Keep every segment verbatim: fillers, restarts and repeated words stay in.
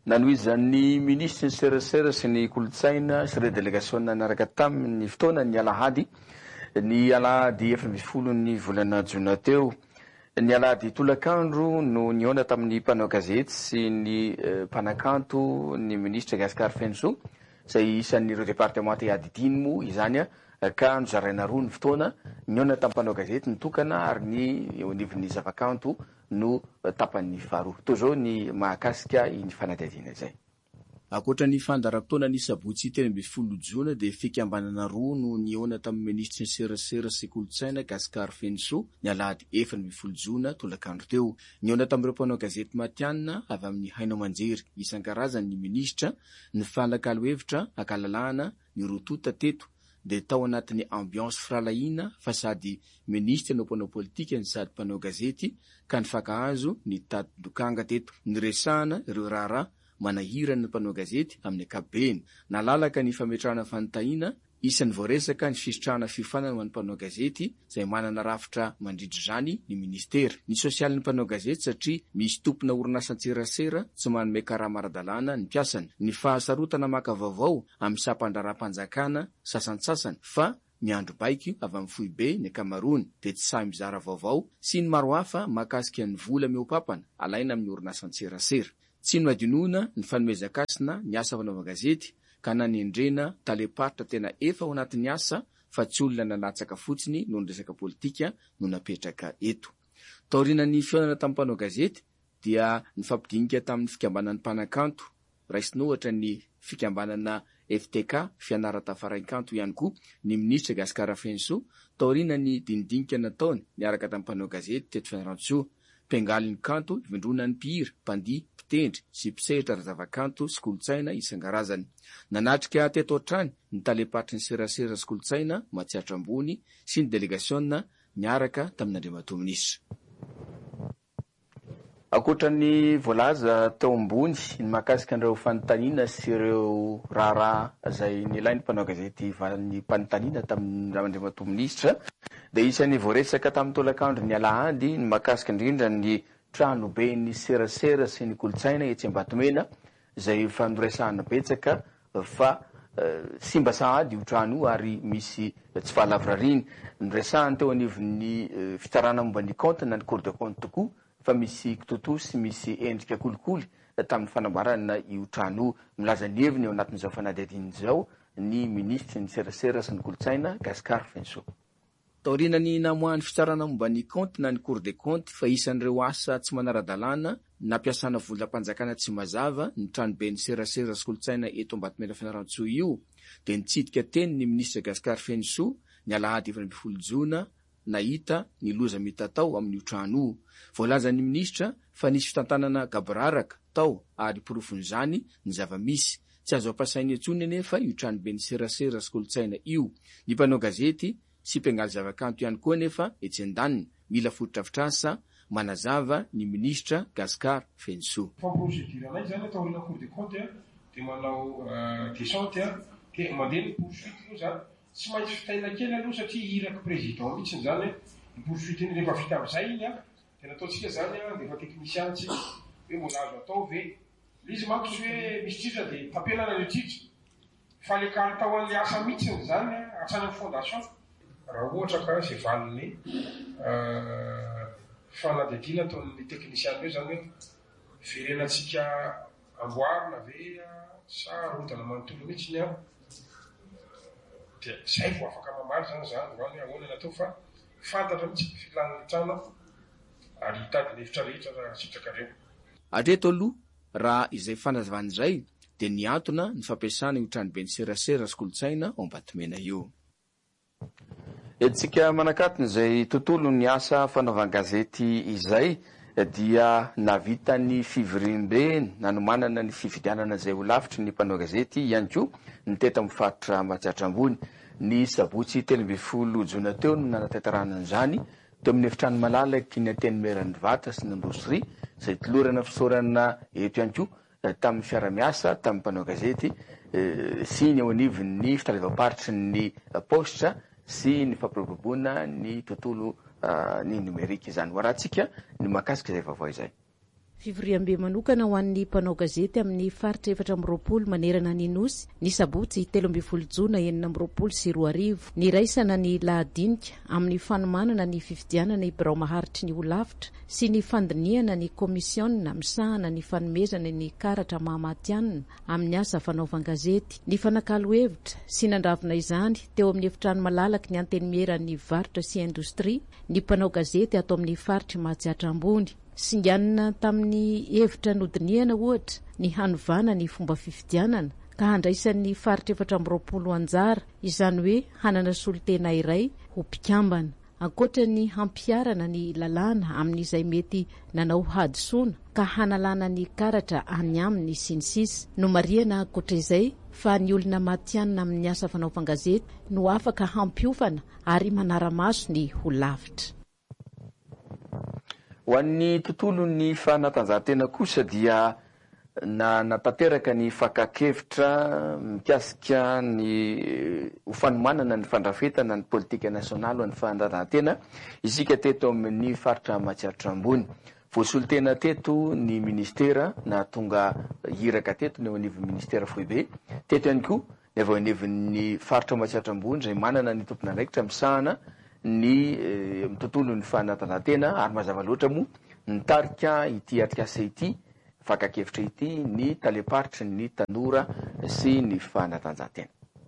Nanohy izany ministra ny serasera sy ny kolotsaina sy ireo délégation niaraka tamin'ny fotoana ny alahady ny alahady efatra ambin'ny folo ny volana jona teo. Ny alahady tolakandro no niona tamin'ny mpanao gazety sy ny mpanakanto ny ministra Gaspard Fenso izay isan'ireo département adidiny moa izany ka nozaraina roa ny fotoana niona tamin'ny mpanao gazety nitokana ary ny onivon'ny zavakanto no tapan'ny faharoa. Toy izao ny mahakasika ny fanadihadiana izay. Akoatra ny fandaharam-potoana ny sabotsy telo ambin'ny folo jona dia fikambanana roa no niona tamin'ny ministra ny serasera sy kolotsaina Gaspard Fenso ny alahady efatra ambin'ny folo jona tolakandro teo. Niona tamin'ireo mpanao gazety matianina avy amin'ny haino aman-jery isan-karazany ny ministra ny fanakalo hevitra ankalalahana ny rotota teto dia tao anatin'ny ambiance firalahiana fa sady ministra no mpanao politika ny sady mpanao gazety ka nifankahazo ny tady dokanga teto niresahana ireo raharaha manahirana ny mpanao gazety amin'ny ankapobeny nalalaka ny fametrahana fanontaniana isan'ny voaresaka ny fisitrahana fifanana ho an'ny mpanao gazety izay manana rafitra mandridry izany ny ministera ny sosialy ny mpanao gazety satria misy tompona orinasa an-tserasera tsy manome karaha maradalàna ny mpiasany ny fahasarotana maka vaovao amin'ny sampandraram-panjakana sasantsasany fa miandro baiky avy amin'ny foibe ny akamarony dia tsy sahy mizara vaovao sy ny maro hafa mahakasika ny vola meopapana alaina amin'ny orinasa an-tserasera. Tsy no adinoana ny fanomezakasina ny asa fanaova gazety ka nanendrena taleparitra tena efa ao anatin'ny asa fa tsy olona nalatsaka fotsiny noho ny resaka politika no napetraka eto. Taorian'ny fihaonana tamin'ny mpanao gazety dia ny fampidinika tamin'ny fikambanan'ny mpanakanto raisina ohatra ny fikambanana F T K fianarantafarainkanto ihany koa ny ministra Gaspard Fenso taorian'ny dinidinika nataony niaraka tamin'ny mpanao gazety teto Fianarantsoa mpiangalin'ny kanto ivondronan'ny mpihira mpandihy mpitendry sy mpisehatra ara-zavakanto sy kolotsaina isan-karazany. Nanatrika teto an-trany ny taleparitra ny serasera sy kolotsaina Matsiatra Ambony sy ny délégation niaraka tamin'Andriamatoa minisitra. Akoatra ny voalaza tao ambony ny mahakasika an'ireo fanontaniana sy ireo raharaha izay nilainy mpanao gazety ny mpanontaniana tamin'ny Andriamatoa minisitra dia isan'ny voaresaka tamin'ny tolakandro ny alahady ny mahakasika indrindra ny trano be ny serasera sy ny kolotsaina etsy Ambatomena izay fanoresahana betsaka fa simba sahady io trano io ary misy tsy fahalavrariany niresahany teo anivon'ny fitsarana momba ny compte na ny cour de compte tokoa fa misy kitoto sy misy endrika kolikoly tamin'ny fanambarana io trano io. Milaza ny heviny ao anatin'izao fanadihadiana izao ny ministra ny serasera sy ny kolotsaina Gaspard Fenso. Taorianany namoahany fitsarana momba ny compte na ny cour de compte fa isan'ireo asa tsy manara-dalàna nampiasana volam-panjakana tsy mazava ny tranobe ny serasera sy kolotsaina eto Ambatomena Fianarantsoa io dia nitsidika teny ny ministra Gaspard Fenso ny alahady efatra ambin'ny folo jona nahita ny loza mitatao amin'io trano io. Voalazan'ny ministra fa nisy fitantanana gabraraka tao ary porofon'izany ny zava-misy tsy azo ampasainy intsony anefa io tranobe ny serasera sy kolotsaina io. Ny mpanao gazety sy mpiangaly zavakanto ihany koa nefa etsy an-daniny mila fototra-fitrasa manazava ny ministra Gaspard Fenso. Famposidira zany atao na cour de compte dia manao descente dia mandeha ny poursuite io zany tsy maintsy fitaina kely aloha satria iraka président mihitsy zany ny poursuite iny rehefa vita amin'izay iny a dia nataontsika zany a dia efa technicien tsy hoe mbola azo atao ve izy manko tsy hoe misy tritra dia tapenana ny tritra fa le kalitao an'le asa mihitsy zany atrany amin'ny fondation raha ohatra ka izay valiny fanadihadiana ataon'ny technicien hoe zany hoe verenantsika amboarina ve sa rodana manontolo mihitsy ny a dia izay vo afaka mamaly zany zany hoany ahoana natao fa fantatra mihitsy filan'ny trano ary hitady lefitra rehetra raha sitrakareo. Hatreto aloha raha izay fanazavana izay dia niantona ny fampiasana io tranobe ny serasera sy kolotsaina ao Ambatomena io. Etsika manakatona izay tontolo ny asa fanaovana gazety izay dia navita ny fivoriam-be nanomanana ny fifidianana izay ho lavitry ny mpanao gazety ihany koa ny teto amin'ny faritra Matsiatra Ambony. Ny sabotsy telo ambin'ny folo jona teo no nanatanterahana an'izany teo amin'ny efitrano malalaky ny Antenimieran'ny Vatra sy ny Indostria izay tolorana fisaorana eto ihany koa tamin'ny fiara-miasa tamin'ny mpanao gazety sy ny ao anivon'ny fitalevam-paritry ny postra sy ny fampiroboroboana ny tontolo ny numerika izany. Ho rahantsika ny mahakasika izay vaovao izay. Fivoriam-be manokana ho an'ny mpanao gazety amin'ny faritra efatra amby roapolo manerana ny nosy ny sabotsy telo amby folo jona enina amby roapolo sy roa arivo ny raisana ny lahadinika amin'ny fanomanana ny fifidianana i birao maharitry ny olavitra sy ny fandiniana ny komisiona misahana ny fanomezana ny karatra mahamatianina amin'ny asa fanaovan-gazety ny fanakalo hevitra sy nandravina izany teo amin'ny efitrano malalaky ny antenimieran'ny varotra sy indostria ny mpanao gazety ato amin'ny faritry mahatsiatra ambony singanina tamin'ny hevitra nodiniana ohatra ny hanovana ny fomba fifidianana ka handraisan'ny faritra efatra amby roapolo anjara izany hoe hanana solotena iray ho mpikambana ankoatra ny hampiarana ny lalàna amin'izay mety nanao hadisoana ka hanalana ny karatra any aminy sy ny sisa no mariana ankoatra izay fa ny olona matianina amin'ny asa fanaovan-gazety no afaka hampiofana ary manara-maso ny ho lavitra. Ho an'ny tontolon'ny fanatanjahantena kosa dia na natateraka ny fakakevitra mikasika ny ho fanomanana ny fandrafetana ny politika nasionaly ho an'ny fanatanjahantena isika teto amin'ny faritra matsiaritra ambony. Voasolotena teto ny ministera na tonga hiraka teto ny ao anivon'ny ministera foibe teto ihany koa ny avy ao anivon'ny faritra matsiaritra ambony izay manana ny tompona andraikitra misahana ny tontolon'ny fanatanjahantena ary mazava loatra moa nitarika ity atrikasa ity fakakevitra ity ny taleparitry ny tanora sy ny fanatanjahantena.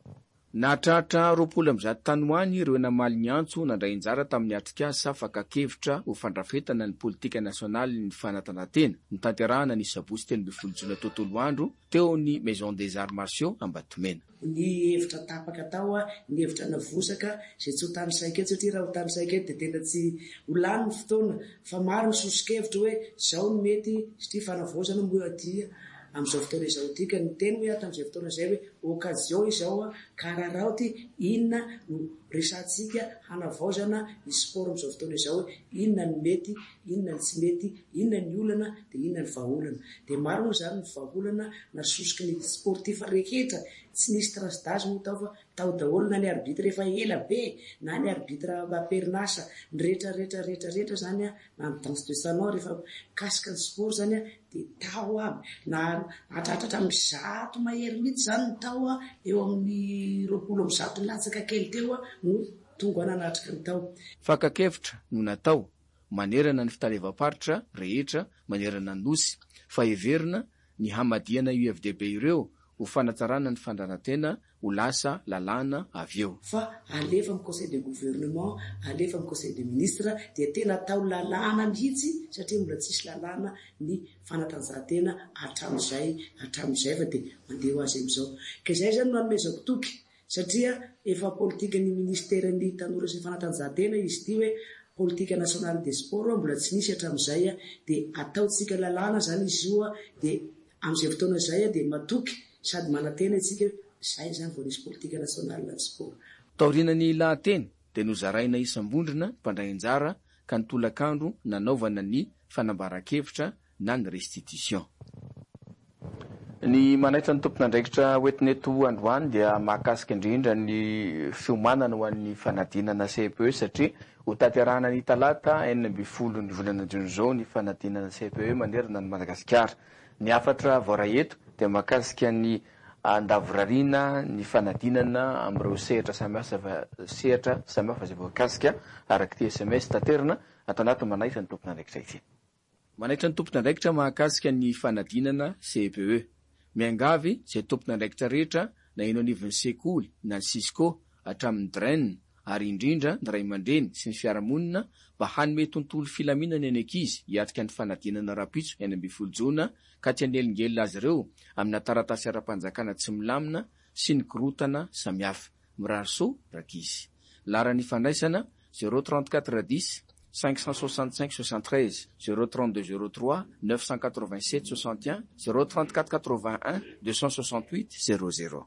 Nahatratra roapolo amby zato tanoany ireo namaly ny antso nandray anjara tamin'ny atrikasa fakakevitra ho fandrafetana ny politika nasionaly ny fanatanjahantena nitanterahana ny sabotsy telo amby folo jona tontolo andro teo ny Maison des Arts Martiaux Ambatomena. Ny hevitra tapaka tao a ny hevitra navosaka izay tsy ho tany saika eto satria raha ho tany saika eto dia tena tsy ho lany ny fotoana fa maro ny sosokevitra hoe izao no mety satria fanavozana mbo adia amin'izao fotoana izao tika ny teny hoe tamin'izay fotoana izay hoe okazion izao a kararaoty inona no resantsika hanavaozana ny sport amin'izao fotoana izao hoe inona ny mety inona ny tsy mety inona ny olana dia inona ny vahaolana dia maro moa izany ny vahaolana na sosiky ny sportif rehetra tsy nisy trasdage moa tao fa tao daholo na ny arbitre rehefa ela be na ny arbitre mamperinasa ny rehetra rehetra rehetra rehetra zany a na ny danse de salon rehefa kasika ny sport zany a dia tao aby na atratratra amin'ny zato mahery mihitsy zany ny tao a eo amin'ny roapolo amin'ny zato latsaka kely teo a no tonga nanatrika ny tao. Fakakevitra no natao manerana ny fitalevam-paritra rehetra manerana ny nosy fa heverina ny hamadiana U F D B ireo ho fanatsarana ny fanatanjahantena ho lasa lalàna avy eo. Fa alefa amin'ny conseil de gouvernement, alefa amin'ny conseil de ministre dia tena atao lalàna mihitsy satria mbola tsisy lalàna ny fanatanjahantena hatramin'izay hatramin'izay fa dia mandeha ho azy amin'izao. Ka izay zany no hanomezako toky satria efa politika ny ministera ny tanora sy fanatanjahantena izy ity hoe politika nationale des sports mbola tsy nisy hatramin'izay a dia ataotsika lalàna zany izy io a dia amin'izay fotoana izay a dia matoky sady manantena itsika izay zany vao nisy politika nationale ny sport. Taorianany lahateny dia nozaraina isam-bondrina mpandray anjara ka ny tolakandro nanaovana ny fanambaran-kevitra na ny restitution. Ny manaitra ny tompon'andraikitra hoentineto androany dia mahakasika indrindra ny fiomanana ho an'ny fanadinana C P E satria ho tanterahana ny talata enina amby folo ny volana jona izao ny fanadinana C P E manerana ny Madagasikara. Ny afatra voaraeto dia mahakasika ny andavorariana ny fanadinana amin'ireo sehatra samihafa sehatra samihafa izay voakasika araka ty S M S tanterana atao anaty manaitra ny tompon'andraikitra ity. Manaitra ny tompon'andraikitra mahakasika ny fanadinana C P E. Miangavy izay tompon'andraikitra rehetra na eno anivon'ny sekoly na ny Cisco hatramin'ny Dren ary indrindra ny ray aman-dreny sy ny fiarahamonina mba hanome tontolo filaminana ny ankizy hiatrika ny fanadinana rapitso eny amby folo jona ka tsy hanelingelina azy ireo amin'ny taratasy ara-panjakana tsy milamina sy ny korotana samihafa. Mirariso rakizy. Laran'ny fandraisana zéro trente-quatre dix cinq cent soixante-cinq soixante-treize zéro trente-deux zéro trois neuf cent quatre-vingt-sept soixante et un zéro trente-quatre quatre-vingt-un deux cent soixante-huit zéro zéro.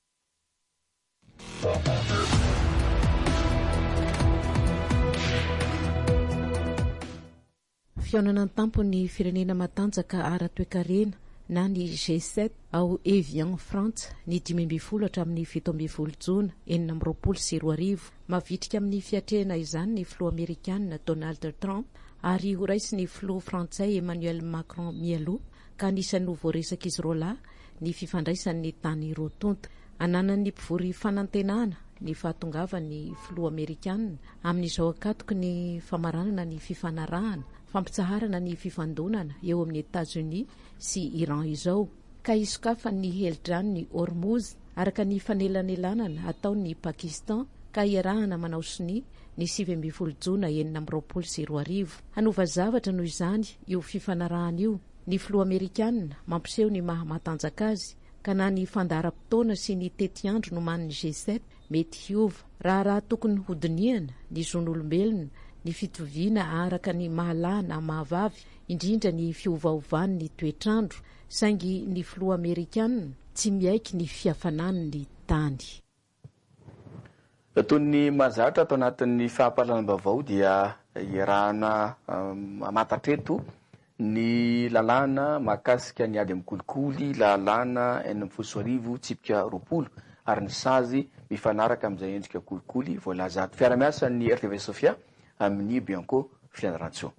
Fiaonana tampony firenena matanjaka ara-toekarena na ny G sept ao Evian France ny dimy amby folo hatramin'ny fito amby folo jona enina amby roapolo sy roa arivo mavitrika amin'ny fiatrehana izany ny filoha amerikanina Donald Trump ary ho raisy ny filoha frantsay Emmanuel Macron mialoha ka anisan'ny ho voaresaka izy roa lahy ny fifandraisan'ny tany roatonta. Ananan'ny mpivory fanantenana ny fahatongavan'ny filoha Amerikanina amin'izao akatoky ny famaranana ny fifanarahana fampitsaharana ny fifandonana eo amin'ny États-Unis sy Iran izao ka isokafa ny Heldran ny Hormuz araka ny fanelanelanana ataon'ny Pakistan ka iarahana manao siny ny sivy amby folo jona enina amby roapolo sy roa arivo. Hanova zavatra noho izany io fifanarahana io. Ny filoha Amerikanina mampiseho ny maha matanjaka azy ka na ny fandaharam-potoana sy ny tetiandro no man'ny G sept mety hiova raha raha tokony hodiniana ny zon'olombelona ny fitoviana araka ny mahalà na mahavavy indrindra ny fiovaovan'ny toetrandro saingy ny filoha Amerikanina tsy miaiky ny fiafanan'ny tany. Toy ny mazatra atao anatin'ny fahapahalanam-baovao dia iarahana matatreto ny lalàna mahakasika ny ady amin'ny kolikoly lalàna enina amby folo sy arivo tsipika roapolo ary ny sazy mifanaraka amin'izay endrika kolikoly voalaza ato. Fiara-miasa ny R T V Sofia amin'ny Bianco Fianarantso.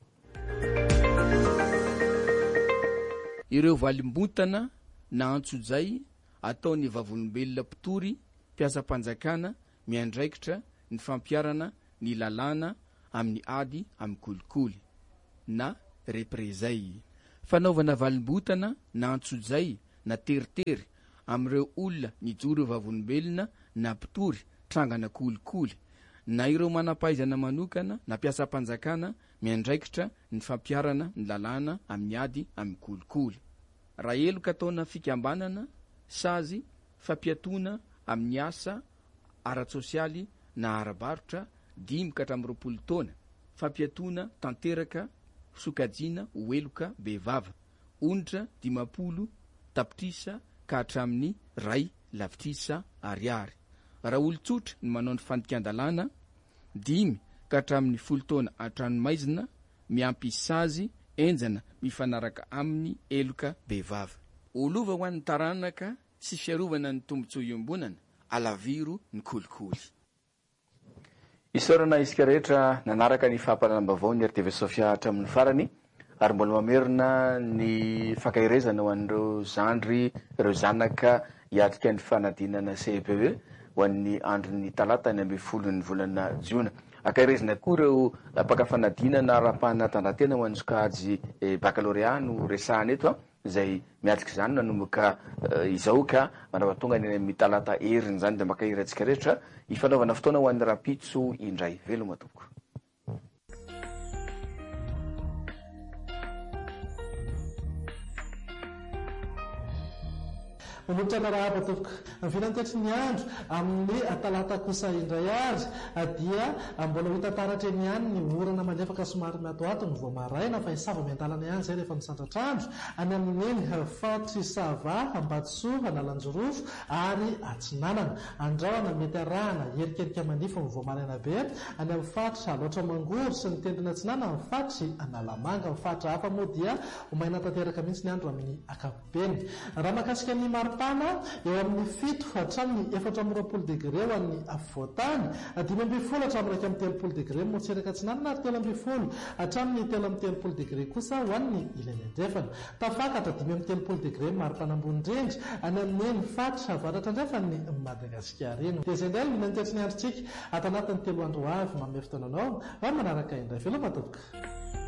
Ireo valim-botana na antsojay ataon'ny vavolombelona mpitory mpiasa-panjakana miandraikitra ny fampiarana ny lalàna amin'ny ady amin'ny kolikoly na reprezay. Fanaovana valim-botana na antsojay na teritery amin'ireo olona nijoro vavolombelona na mpitory trangana kolikoly na ireo manam-pahaizana manokana na mpiasa-panjakana miandraikitra ny fampiarana ny lalàna amin'ny ady amin'ny kolikoly. Raha eloka ataona fikambanana sazy fampiatona amin'ny asa ara-tsosialy na ara-barotra dimy ka hatramin'ny roapolo taona fampiatona tanteraka sokajiana oeloka bevava onitra dimapolo tapitrisa ka hatramin'ny ray lavitrisa ariary. Raha olon-tsotra ny manao ny fandikan-dalàna dimy ka hatramin'ny folo taona hatranomaizina miampy sazy enjana mifanaraka amin'ny eloka bevava. Olova ho an'ny taranaka sy fiarovana ny tombotsoa iombonana alaviro ny kolikoly. Isaorana isika rehetra nanaraka ny fahapahalanam-baovao ny R T V Sofia hatramin'ny farany ary mbola mamerina ny fankahirezana ho an'ireo zandry ireo zanaka hiatrika ny fanadinana C E P E ho an'ny andron'ny talata ny ambin'ny folo ny volana jiona. Akahirezana koa ireo mpakafanadinana ara-pana tandrantena ho an'ny sokajy baccalauréat no resahana eto izay miatrika izany nanomboka izao ka manao tonga ny amin'ny talata heriny izany dia makahirantsika rehetra ifanaovana fotoana ho an'ny rapitso indray. Veloma tompoko. Manolotra raha abatoka vinantetry ny andro amin'ny talata kosa indray ary dia mbola hitantaratra eny ihany ny orana malefaka somary miatoato ny vao maraina fa hisava miantalana ihany zay rehefa misandratrandro any amin'iny fatry sava ambatsoa analanjorofo ary atsinanana andraona mety arahana erikerika manifo ny vao maraina be any amin'ny fatry aloatra mangory sy ny tendrina atsinana amin'ny fatry analamanga amin'ny fatry hafa moa dia homaina tanteraka mihitsy ny andro amin'ny akapobeny. Raha makasika ny maripana eo amin'ny fito hatramin'ny efatra amby roapolo degré ho an'ny afovoantany dimy amby folo hatramin'ny raika amby telopolo degré motseraka atsinanana ary telo amby folo hatramin'ny telo amby telopolo degré kosa ho an'ny ilany andrefana. Tafakatra dimy amby telopolo degré maripana ambony indrindra any amin'ny fatra avaratra andrefa ny Madagasikara eno. Dia izay indray no nantetry ny androntsika ato anatin'ny telo andro avy manome fotoananao ary manaraka indray. Veloma tompoko.